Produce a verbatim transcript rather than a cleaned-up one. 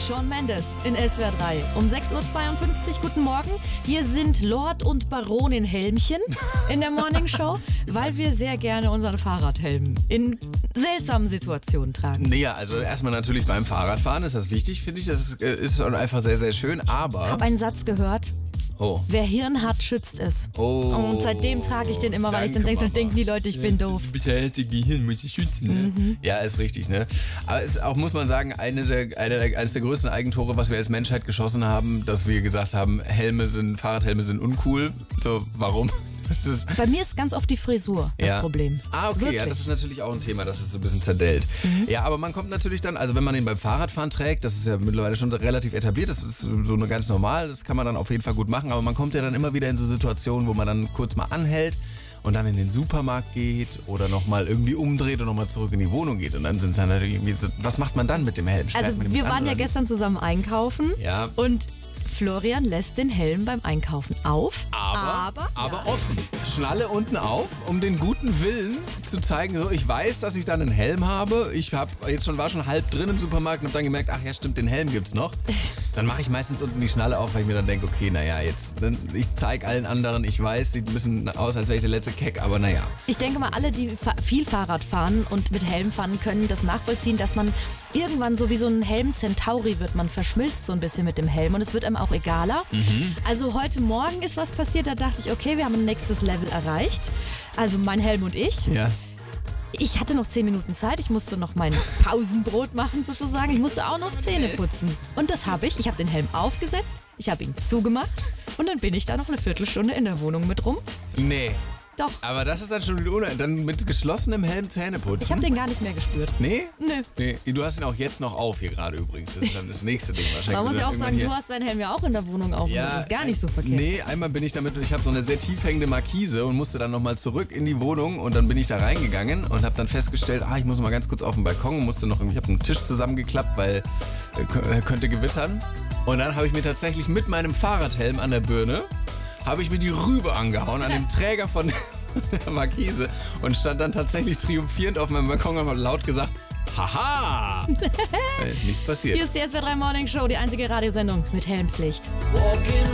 Shawn Mendes in S W R drei. Um sechs Uhr zweiundfünfzig, guten Morgen. Hier sind Lord und Baronin Helmchen in der Morning Show, weil wir sehr gerne unseren Fahrradhelm in seltsamen Situationen tragen. Naja, also erstmal natürlich beim Fahrradfahren ist das wichtig, finde ich. Das ist, ist schon einfach sehr, sehr schön, aber... Ich habe einen Satz gehört. Oh. Wer Hirn hat, schützt es. Oh. Und seitdem trage ich den immer, weil ich dann denke, dann denken die Leute, ich bin doof. Du bist ja hätte Gehirn, muss ich schützen. Ne? Mhm. Ja, ist richtig, ne? Aber es ist auch, muss man sagen, eine der, eine der, eines der größten Eigentore, was wir als Menschheit geschossen haben, dass wir gesagt haben, Helme sind, Fahrradhelme sind uncool. So, warum? Das ist Bei mir ist ganz oft die Frisur das ja. Problem. Ah, okay, Wirklich? ja, das ist natürlich auch ein Thema, das ist so ein bisschen zerdellt. Mhm. Ja, aber man kommt natürlich dann, also wenn man den beim Fahrradfahren trägt, das ist ja mittlerweile schon relativ etabliert, das ist so eine ganz normal, das kann man dann auf jeden Fall gut machen, aber man kommt ja dann immer wieder in so Situationen, wo man dann kurz mal anhält und dann in den Supermarkt geht oder nochmal irgendwie umdreht und nochmal zurück in die Wohnung geht und dann sind es dann natürlich irgendwie, so, was macht man dann mit dem Helm? Sperrt Also man den wir an, waren ja oder? gestern zusammen einkaufen Ja. und Florian lässt den Helm beim Einkaufen auf, Aber, aber, aber ja. offen. Schnalle unten auf, um den guten Willen zu zeigen, so, ich weiß, dass ich dann einen Helm habe. Ich hab jetzt schon, war schon halb drin im Supermarkt und habe dann gemerkt, ach ja stimmt, den Helm gibt's noch. Dann mache ich meistens unten die Schnalle auf, weil ich mir dann denke, okay, naja, jetzt, ne, ich zeige allen anderen, ich weiß, sieht ein bisschen aus, als wäre ich der letzte Keck, aber naja. Ich denke mal, alle, die fa- viel Fahrrad fahren und mit Helm fahren, können das nachvollziehen, dass man irgendwann so wie so ein Helm-Centauri wird. Man verschmilzt so ein bisschen mit dem Helm und es wird einem auch egaler. Mhm. Also heute Morgen ist was passiert, da dachte ich, okay, wir haben ein nächstes Level erreicht. Also mein Helm und ich. Ja. Ich hatte noch zehn Minuten Zeit, ich musste noch mein Pausenbrot machen sozusagen. Ich musste auch noch Zähne putzen. Und das habe ich. Ich habe den Helm aufgesetzt, ich habe ihn zugemacht und dann bin ich da noch eine Viertelstunde in der Wohnung mit rum. Nee. Doch, Aber das ist dann schon wieder unangenehm. Dann mit geschlossenem Helm Zähne putzen. ich habe den gar nicht mehr gespürt. Nee? Nö. Nee. Du hast ihn auch jetzt noch auf hier gerade übrigens. Das ist dann das nächste Ding wahrscheinlich. Man muss ja auch Irgendwann sagen, hier- du hast deinen Helm ja auch in der Wohnung auf. und das ist gar nicht so verkehrt. Nee, einmal bin ich damit, ich habe so eine sehr tief hängende Markise und musste dann nochmal zurück in die Wohnung und dann bin ich da reingegangen und habe dann festgestellt, ah, ich muss mal ganz kurz auf den Balkon und musste noch irgendwie, ich habe einen Tisch zusammengeklappt, weil äh, könnte gewittern. Und dann habe ich mir tatsächlich mit meinem Fahrradhelm an der Birne, habe ich mir die Rübe angehauen an dem Träger von der Markise und stand dann tatsächlich triumphierend auf meinem Balkon und habe laut gesagt, haha, da ist nichts passiert. Hier ist die S W R drei Morning Show, die einzige Radiosendung mit Helmpflicht.